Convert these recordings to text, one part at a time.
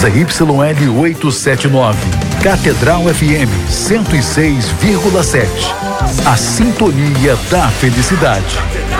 ZYL 879. Catedral FM 106,7. A sintonia da felicidade.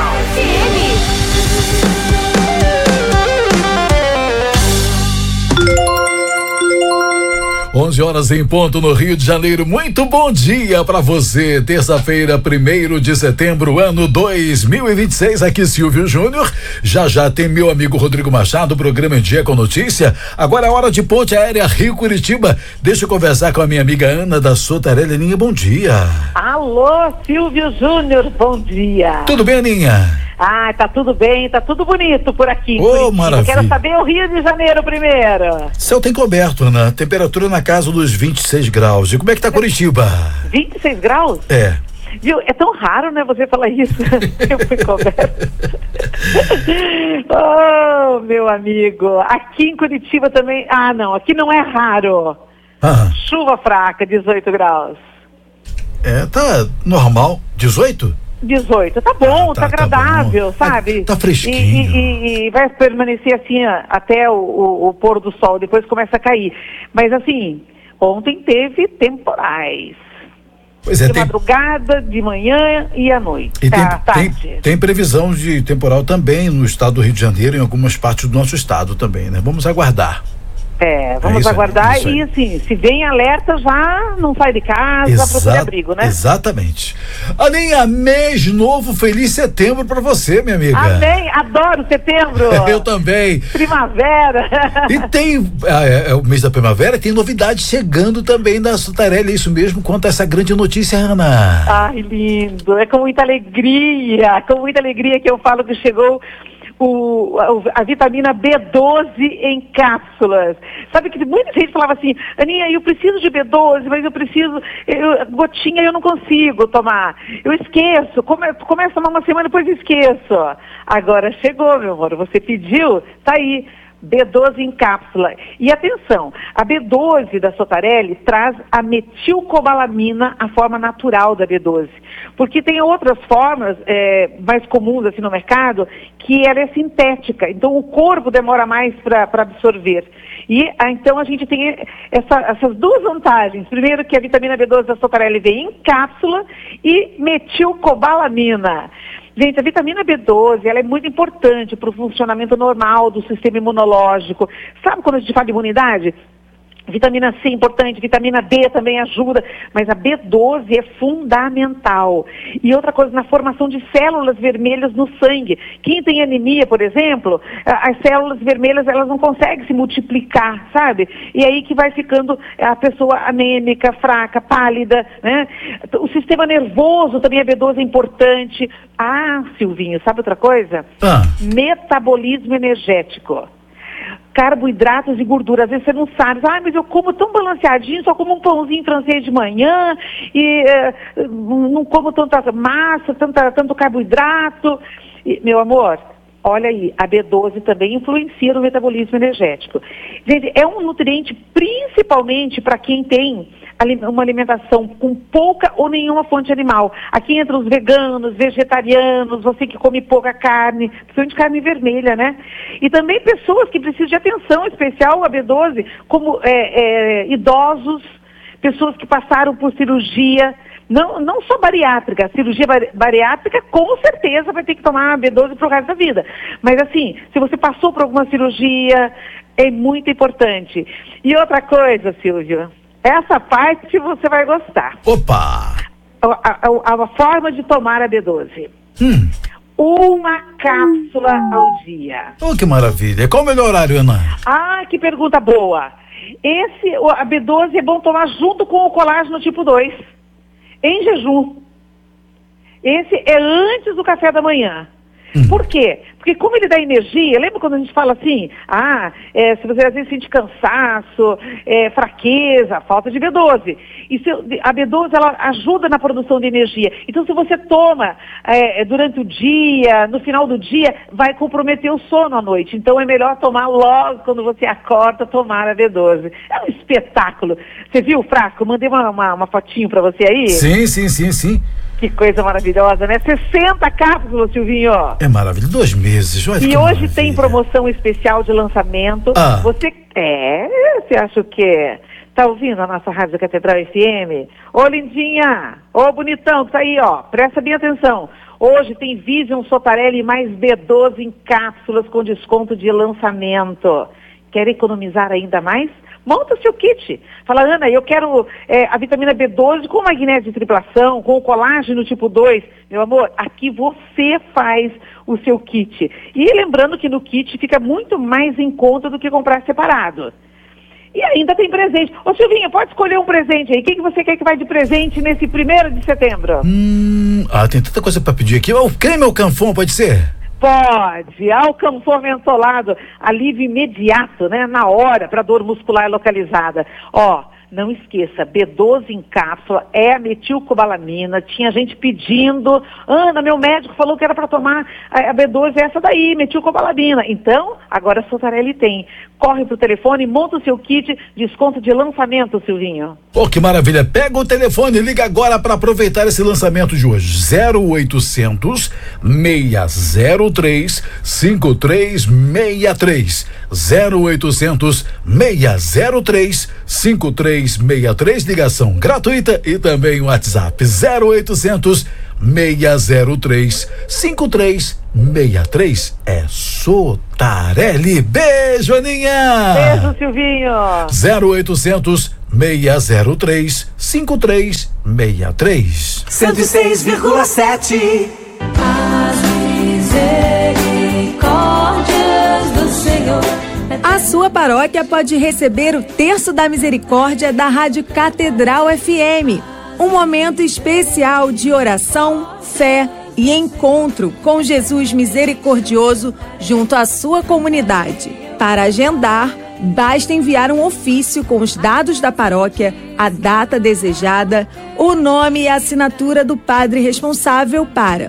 11h em ponto no Rio de Janeiro. Muito bom dia para você. Terça-feira, 1º de setembro, ano 2026. Aqui Silvio Júnior. Já tem meu amigo Rodrigo Machado, programa Em Dia com Notícia. Agora é hora de ponte aérea Rio Curitiba. Deixa eu conversar com a minha amiga Ana da Sotarelli. Aninha, bom dia. Alô, Silvio Júnior, bom dia. Tudo bem, Aninha? Ah, tá tudo bem, tá tudo bonito por aqui. Ô, maravilha. Quero saber o Rio de Janeiro primeiro. Céu tem coberto, Ana. Temperatura na casa dos 26 graus. E como é que tá Curitiba? 26 graus? É. Viu? É tão raro, né, você falar isso. Eu fui coberto. Oh, meu amigo. Aqui em Curitiba também. Ah, não, aqui não é raro. Chuva fraca, 18 graus. É, tá normal. 18? 18, tá bom, tá agradável, tá bom. sabe? Tá fresquinho. E vai permanecer assim até o pôr do sol, depois começa a cair. Mas assim, ontem teve temporais. Pois é, de madrugada, de manhã e à noite. E tem previsão de temporal também no estado do Rio de Janeiro, em algumas partes do nosso estado também, né? Vamos aguardar. Vamos aguardar e assim, se vem alerta já não sai de casa, procura abrigo, né? Exatamente. Aninha, mês novo, feliz setembro pra você, minha amiga. Amém, adoro setembro. Eu também. Primavera. E tem, é o mês da primavera, tem novidade chegando também da Sotarelli, é isso mesmo? Conta essa grande notícia, Ana. Ai, lindo, é com muita alegria que eu falo que chegou a vitamina B12 em cápsulas. Sabe que muita gente falava assim, Aninha, eu preciso de B12, mas gotinha eu não consigo tomar. Eu esqueço, começo a tomar uma semana, depois esqueço. Agora chegou, meu amor, você pediu, tá aí. B12 em cápsula. E atenção, a B12 da Sotarelli traz a metilcobalamina, a forma natural da B12. Porque tem outras formas mais comuns assim no mercado, que ela é sintética. Então o corpo demora mais para absorver. E então a gente tem essas duas vantagens. Primeiro que a vitamina B12 da Sotarelli vem em cápsula e metilcobalamina. Gente, a vitamina B12, ela é muito importante para o funcionamento normal do sistema imunológico. Sabe quando a gente fala de imunidade? Vitamina C é importante, vitamina D também ajuda, mas a B12 é fundamental. E outra coisa, na formação de células vermelhas no sangue. Quem tem anemia, por exemplo, as células vermelhas, elas não conseguem se multiplicar, sabe? E aí que vai ficando a pessoa anêmica, fraca, pálida, né? O sistema nervoso também, a B12 é importante. Ah, Silvinho, sabe outra coisa? Metabolismo energético. Carboidratos e gordura, às vezes você não sabe, mas eu como tão balanceadinho, só como um pãozinho francês de manhã e não como tanta massa, tanto carboidrato. E, meu amor, olha aí, a B12 também influencia no metabolismo energético. Gente, é um nutriente principalmente para quem tem uma alimentação com pouca ou nenhuma fonte animal. Aqui entra os veganos, vegetarianos, você que come pouca carne, principalmente carne vermelha, né? E também pessoas que precisam de atenção especial à B12, como idosos, pessoas que passaram por cirurgia, não só bariátrica, cirurgia bariátrica com certeza vai ter que tomar B12 pro resto da vida. Mas assim, se você passou por alguma cirurgia, é muito importante. E outra coisa, Silvio, essa parte você vai gostar. Opa! A forma de tomar a B12. Uma cápsula ao dia. Oh, que maravilha. Qual o melhor horário, Ana? Ah, que pergunta boa. A B12 é bom tomar junto com o colágeno tipo 2, em jejum. Esse é antes do café da manhã. Por quê? Porque como ele dá energia, lembra quando a gente fala assim, se você às vezes sente cansaço, fraqueza, falta de B12. E a B12, ela ajuda na produção de energia. Então se você toma durante o dia, no final do dia, vai comprometer o sono à noite. Então é melhor tomar logo quando você acorda, tomar a B12. É um espetáculo. Você viu o frasco? Mandei uma fotinho pra você aí? Sim. Que coisa maravilhosa, né? 60 cápsulas, Silvinho. É maravilhoso, 2 meses. Olha e hoje tem promoção especial de lançamento. Ah. Você acha o quê? Tá ouvindo a nossa Rádio Catedral FM? Ô, lindinha! Ô, bonitão, que tá aí, ó. Presta bem atenção. Hoje tem Vision Sotarelli mais B12 em cápsulas com desconto de lançamento. Quer economizar ainda mais? Monta o seu kit. Fala, Ana, eu quero a vitamina B12 com magnésio de triplação, com o colágeno tipo 2. Meu amor, aqui você faz o seu kit. E lembrando que no kit fica muito mais em conta do que comprar separado. E ainda tem presente. Ô, Silvinha, pode escolher um presente aí. O que você quer que vai de presente nesse 1º de setembro? Tem tanta coisa pra pedir aqui. O creme ou Canfon, pode ser? Pode. Alcanfor mentolado. Alívio imediato, né? Na hora, para dor muscular localizada. Ó, não esqueça, B12 em cápsula é a metilcobalamina. Tinha gente pedindo, Ana, meu médico falou que era para tomar a B12, essa daí, metilcobalamina. Então, agora a Sotarelli tem. Corre pro telefone, monta o seu kit, desconto de lançamento, Silvinho. Pô, que maravilha. Pega o telefone, liga agora para aproveitar esse lançamento de hoje. 0800 603 5363. 0800 603 5363, ligação gratuita e também o WhatsApp 0800 603 5363. É Sotarelli. Beijo, Aninha. Beijo, Silvinho. 0800 603 5363. 106,7. As misericórdias do Senhor. A sua paróquia pode receber o Terço da Misericórdia da Rádio Catedral FM. Um momento especial de oração, fé e encontro com Jesus misericordioso junto à sua comunidade. Para agendar, basta enviar um ofício com os dados da paróquia, a data desejada, o nome e a assinatura do padre responsável para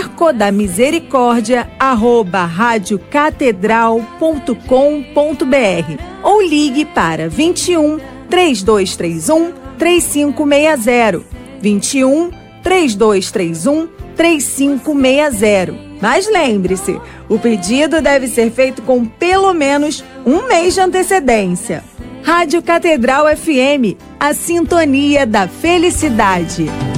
tercodamisericórdia@radiocatedral.com.br ou ligue para 21 3231 3560. 21 3231 3560. Mas lembre-se, o pedido deve ser feito com pelo menos um mês de antecedência. Rádio Catedral FM, a sintonia da felicidade.